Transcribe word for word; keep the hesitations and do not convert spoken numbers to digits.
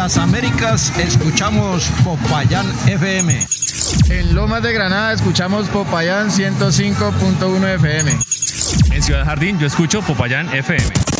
las Américas escuchamos Popayán F M. En Lomas de Granada escuchamos Popayán ciento cinco punto uno F M. En Ciudad Jardín yo escucho Popayán F M.